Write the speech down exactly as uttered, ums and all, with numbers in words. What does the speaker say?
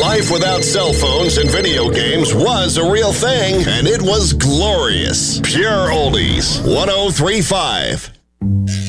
Life without cell phones and video games was a real thing, and it was glorious. Pure Oldies, one oh three point five.